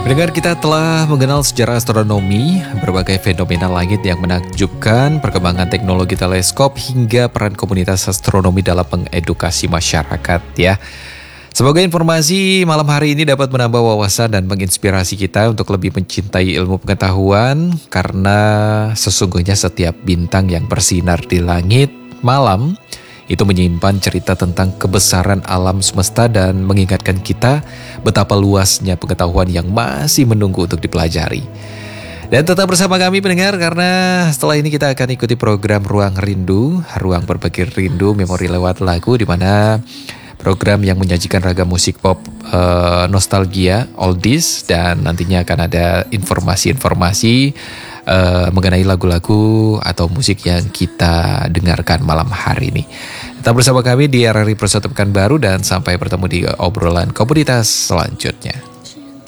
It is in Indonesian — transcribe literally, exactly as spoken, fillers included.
Pendengar, kita telah mengenal sejarah astronomi, berbagai fenomena langit yang menakjubkan, perkembangan teknologi teleskop, hingga peran komunitas astronomi dalam mengedukasi masyarakat ya. Semoga informasi malam hari ini dapat menambah wawasan dan menginspirasi kita untuk lebih mencintai ilmu pengetahuan, karena sesungguhnya setiap bintang yang bersinar di langit malam itu menyimpan cerita tentang kebesaran alam semesta dan mengingatkan kita betapa luasnya pengetahuan yang masih menunggu untuk dipelajari. Dan tetap bersama kami pendengar, karena setelah ini kita akan ikuti program Ruang Rindu, Ruang Berbagi Rindu Memori Lewat Lagu, di mana program yang menyajikan ragam musik pop uh, nostalgia, oldies, dan nantinya akan ada informasi-informasi uh, mengenai lagu-lagu atau musik yang kita dengarkan malam hari ini. Tetap bersama kami di R R I Persatu Pekanbaru, dan sampai bertemu di obrolan komunitas selanjutnya.